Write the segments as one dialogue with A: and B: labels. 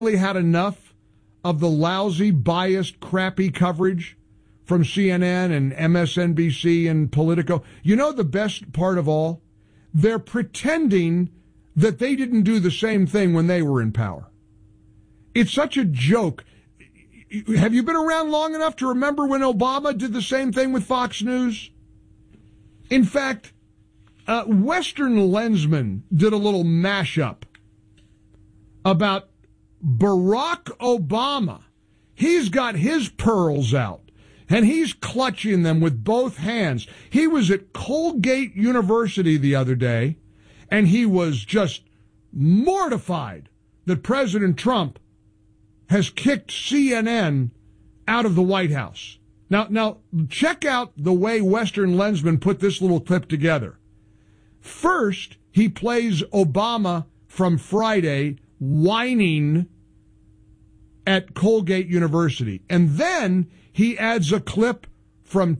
A: had enough of the lousy, biased, crappy coverage from CNN and MSNBC and Politico? You know the best part of all? They're pretending that they didn't do the same thing when they were in power. It's such a joke. Have you been around long enough to remember when Obama did the same thing with Fox News? In fact, Western Lensman did a little mashup about Barack Obama. He's got his pearls out, and he's clutching them with both hands. He was at Colgate University the other day, and he was just mortified that President Trump has kicked CNN out of the White House. Now, check out the way Western Lensman put this little clip together. First, he plays Obama from Friday whining at Colgate University. And then he adds a clip from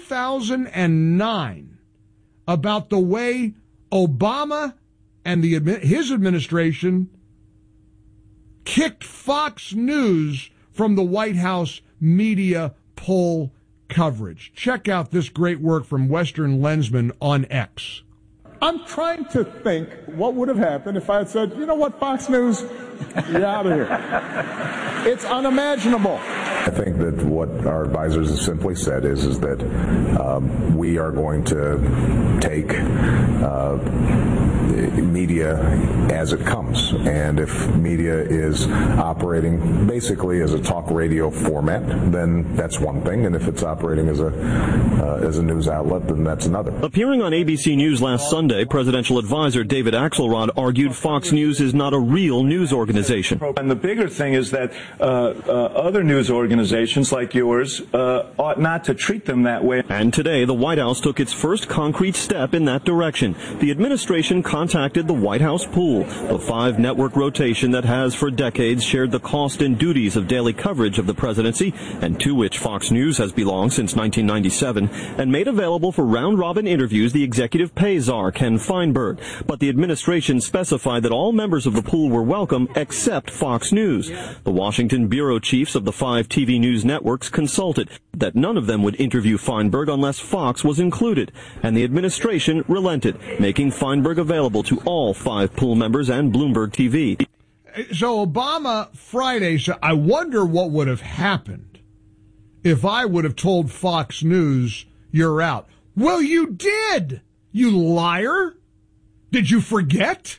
A: 2009 about the way Obama and his administration kicked Fox News from the White House media poll coverage. Check out this great work from Western Lensman on X.
B: I'm trying to think what would have happened if I had said, you know what, Fox News, you're out of here. It's unimaginable.
C: I think that what our advisors have simply said is that we are going to take media as it comes. And if media is operating basically as a talk radio format, then that's one thing. And if it's operating as a news outlet, then that's another.
D: Appearing on ABC News last Sunday, presidential advisor David Axelrod argued Fox News is not a real news organization.
E: And the bigger thing is that other news organizations like yours ought not to treat them that way.
D: And today, the White House took its first concrete step in that direction. The administration contacted the White House Pool, the 5-network rotation that has for decades shared the cost and duties of daily coverage of the presidency, and to which Fox News has belonged since 1997, and made available for round-robin interviews the executive pay czar, Ken Feinberg. But the administration specified that all members of the pool were welcome except Fox News. The Washington bureau chiefs of the 5 TV news networks consulted that none of them would interview Feinberg unless Fox was included, and the administration relented, making Feinberg available to all 5 pool members and Bloomberg TV.
A: So Obama Friday said, I wonder what would have happened if I would have told Fox News you're out. Well, you did, you liar. Did you forget?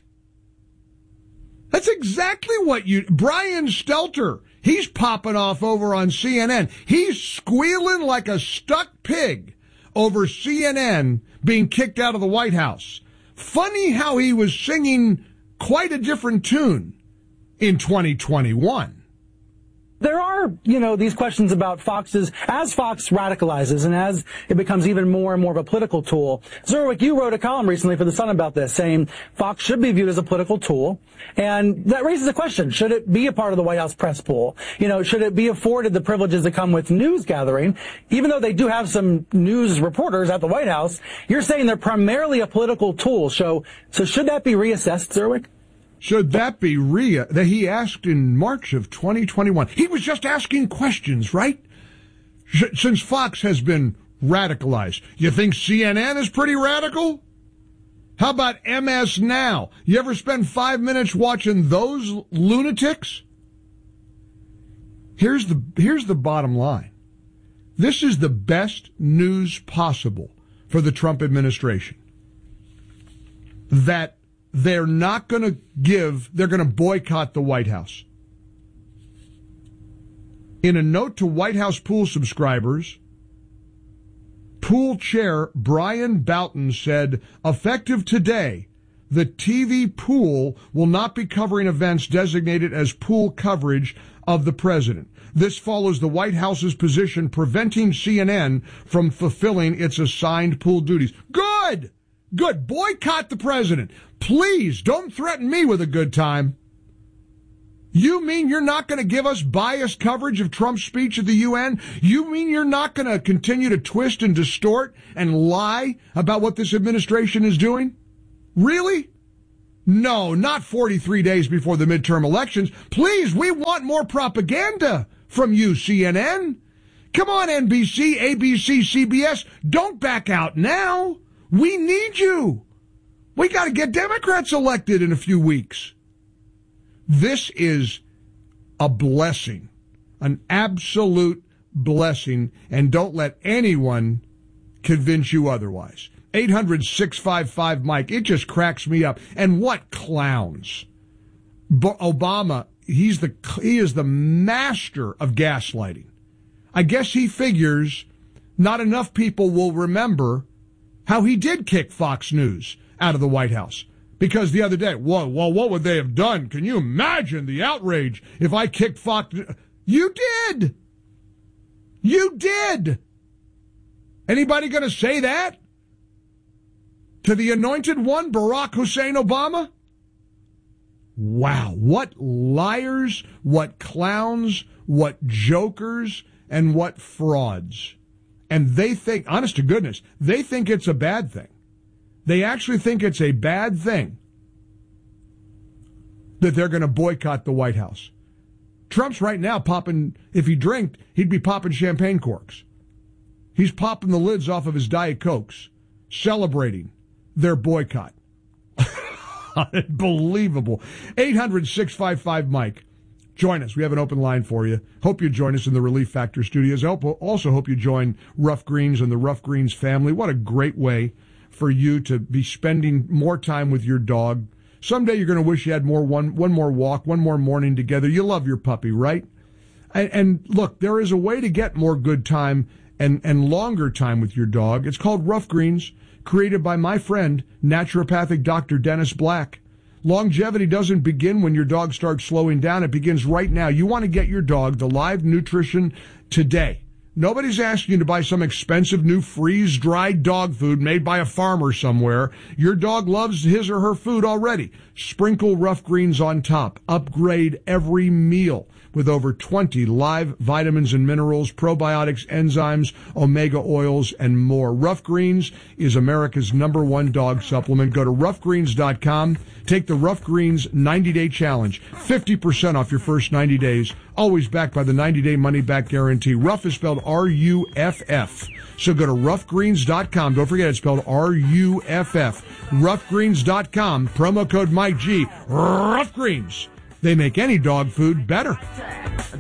A: That's exactly what Brian Stelter, he's popping off over on CNN. He's squealing like a stuck pig over CNN being kicked out of the White House. Funny how he was singing quite a different tune in 2021.
F: There are, these questions about Fox's, as Fox radicalizes and as it becomes even more and more of a political tool. Zerwick, you wrote a column recently for The Sun about this, saying Fox should be viewed as a political tool. And that raises a question. Should it be a part of the White House press pool? Should it be afforded the privileges that come with news gathering? Even though they do have some news reporters at the White House, you're saying they're primarily a political tool. So should that be reassessed, Zerwick?
A: Should that be that he asked in March of 2021? He was just asking questions, right? Since Fox has been radicalized. You think CNN is pretty radical? How about MS Now? You ever spend 5 minutes watching those lunatics? Here's the bottom line. This is the best news possible for the Trump administration. That they're not going to they're going to boycott the White House. In a note to White House Pool subscribers, Pool Chair Brian Boughton said, effective today, the TV pool will not be covering events designated as pool coverage of the president. This follows the White House's position preventing CNN from fulfilling its assigned pool duties. Good! Good. Boycott the president. Please don't threaten me with a good time. You mean you're not going to give us biased coverage of Trump's speech at the UN? You mean you're not going to continue to twist and distort and lie about what this administration is doing? Really? No, not 43 days before the midterm elections. Please, we want more propaganda from you, CNN. Come on, NBC, ABC, CBS. Don't back out now. We need you. We got to get Democrats elected in a few weeks. This is a blessing, an absolute blessing, and don't let anyone convince you otherwise. 800-655-MIKE. It just cracks me up. And what clowns. Obama, he is the master of gaslighting. I guess he figures not enough people will remember how he did kick Fox News out of the White House. Because the other day, well, what would they have done? Can you imagine the outrage if I kicked Fox? You did. You did. Anybody going to say that to the anointed one, Barack Hussein Obama? Wow. What liars, what clowns, what jokers, and what frauds. And they think, honest to goodness, they think it's a bad thing. They actually think it's a bad thing that they're going to boycott the White House. Trump's right now popping, if he drinked, he'd be popping champagne corks. He's popping the lids off of his Diet Cokes, celebrating their boycott. Unbelievable. 800-655-MIKE. Join us. We have an open line for you. Hope you join us in the Relief Factor studios. I also hope you join Rough Greens and the Rough Greens family. What a great way for you to be spending more time with your dog. Someday you're going to wish you had one more walk, one more morning together. You love your puppy, right? And look, there is a way to get more good time and longer time with your dog. It's called Rough Greens, created by my friend, naturopathic Dr. Dennis Black. Longevity doesn't begin when your dog starts slowing down. It begins right now. You want to get your dog the live nutrition today. Nobody's asking you to buy some expensive new freeze-dried dog food made by a farmer somewhere. Your dog loves his or her food already. Sprinkle Rough Greens on top. Upgrade every meal with over 20 live vitamins and minerals, probiotics, enzymes, omega oils, and more. Rough Greens is America's #1 dog supplement. Go to roughgreens.com. Take the Rough Greens 90-day challenge. 50% off your first 90 days. Always backed by the 90-day money-back guarantee. Rough is spelled R-U-F-F. So go to roughgreens.com. Don't forget it's spelled R-U-F-F. Roughgreens.com. Promo code Mike G. Rough Greens. They make any dog food better.